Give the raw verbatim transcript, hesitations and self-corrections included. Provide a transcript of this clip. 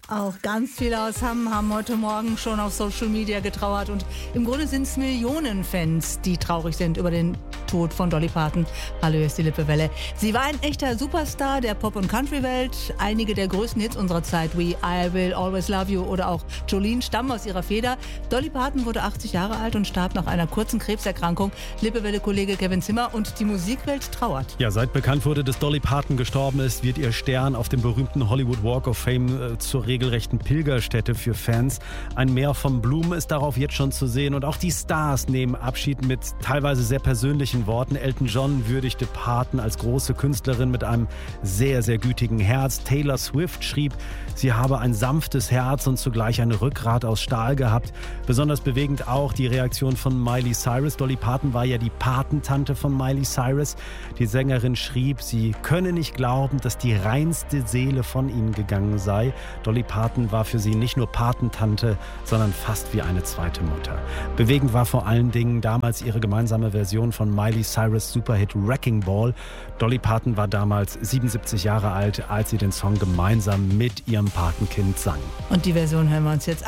Auch ganz viele aus Hamm haben heute Morgen schon auf Social Media getrauert und im Grunde sind es Millionen Fans, die traurig sind über den Tod von Dolly Parton. Hallo, hier ist die Lippewelle. Sie war ein echter Superstar der Pop- und Country-Welt. Einige der größten Hits unserer Zeit wie I Will Always Love You oder auch Jolene stammen aus ihrer Feder. Dolly Parton wurde achtzig Jahre alt und starb nach einer kurzen Krebserkrankung. Lippewelle-Kollege Kevin Zimmer und die Musikwelt trauert. Ja, seit bekannt wurde, dass Dolly Parton gestorben ist, wird ihr Stern auf dem berühmten Hollywood Walk of Fame äh, zur regelrechten Pilgerstätte für Fans. Ein Meer von Blumen ist darauf jetzt schon zu sehen und auch die Stars nehmen Abschied mit teilweise sehr persönlichen Worten. Elton John würdigte Parton als große Künstlerin mit einem sehr, sehr gütigen Herz. Taylor Swift schrieb, sie habe ein sanftes Herz und zugleich ein Rückgrat aus Stahl gehabt. Besonders bewegend auch die Reaktion von Miley Cyrus. Dolly Parton war ja die Patentante von Miley Cyrus. Die Sängerin schrieb, sie könne nicht glauben, dass die reinste Seele von ihnen gegangen sei. Dolly Parton war für sie nicht nur Patentante, sondern fast wie eine zweite Mutter. Bewegend war vor allen Dingen damals ihre gemeinsame Version von Miley Cyrus' Superhit Wrecking Ball. Dolly Parton war damals siebenundsiebzig Jahre alt, als sie den Song gemeinsam mit ihrem Patenkind sang. Und die Version hören wir uns jetzt an.